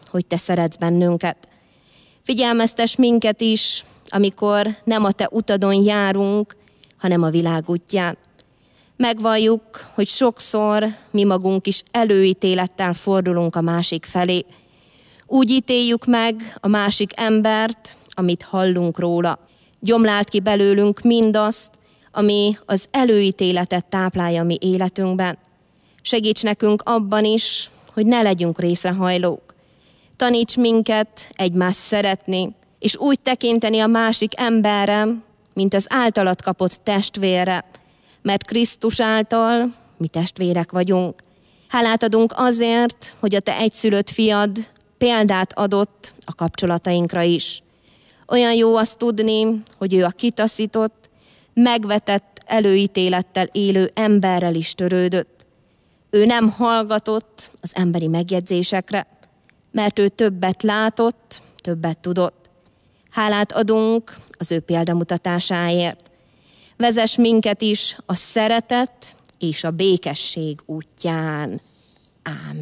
hogy te szeretsz bennünket. Figyelmeztess minket is, amikor nem a te utadon járunk, hanem a világ útján. Megvalljuk, hogy sokszor mi magunk is előítélettel fordulunk a másik felé. Úgy ítéljük meg a másik embert, amit hallunk róla. Gyomláld ki belőlünk mindazt, ami az előítéletet táplálja mi életünkben. Segíts nekünk abban is, hogy ne legyünk részrehajlók. Taníts minket egymást szeretni, és úgy tekinteni a másik emberre, mint az általad kapott testvérre, mert Krisztus által mi testvérek vagyunk. Hálát adunk azért, hogy a te egyszülött fiad példát adott a kapcsolatainkra is. Olyan jó azt tudni, hogy ő a kitaszított, megvetett előítélettel élő emberrel is törődött. Ő nem hallgatott az emberi megjegyzésekre, mert ő többet látott, többet tudott. Hálát adunk az ő példamutatásáért. Vezess minket is a szeretet és a békesség útján. Ámen.